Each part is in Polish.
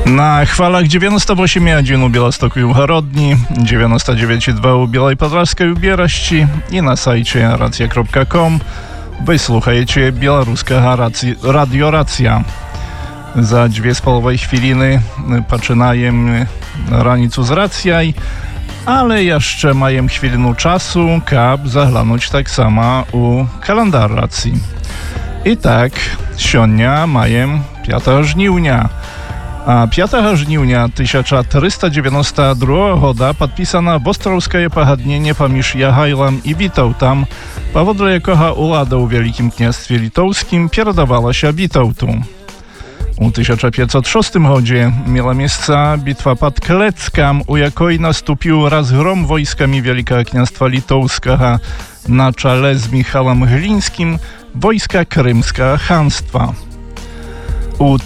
На хвалах 98,1 у Белостоку и Ужгородни, 99,2 у Білої Подольської Убєращі і на сайті racja.com ви слухаєте білоруського радіо «Рація». За 2,5 chwiliny zaczynamy ranicу z racjaj, ale jeszcze majem chwilę czasu, kab zaglanąć tak samo u kalendar racji. I tak, sionia majem 5 żniwnia. A 5 żniwnia 1492 года подписано Востраўскае пагадненне паміж Ягайлам і Вітаўтам, паводле якога ўлада ў Вялікім княстве літоўскім перадавалася Вітаўту. У 1506 гоdzie miała miejsce bitwa pod Kleckiem, u jakiej nastąpił rozgrom wojskami Wielkiego Kniastwa Litowskiego na czele z Michałem Glińskim wojska krymskiego Hanstwa. U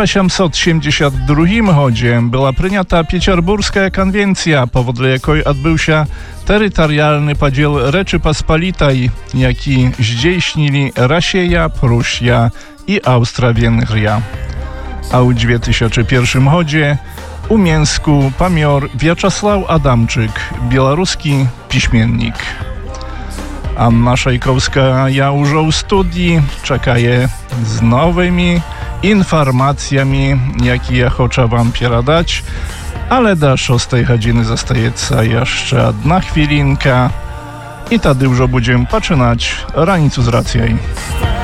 1872 гоdzie była przyjęta Pieterburska konwencja, powodle jakiej odbył się terytorialny podział Rzeczypospolitej, jaki zdійснили Rosja, Prusja i Austria-Węgria. A u 2001 гоdzie u Mięsku pamior Wiaczesław Adamczyk, białoruski piśmiennik. Anna Szajkowska ja już w studii czekaje z nowymi informacjami, jakie ja chcę wam przekazać, ale do 6 godziny zostaje jeszcze jedna chwilinka i wtedy już będziemy zaczynać ranicę z racjej.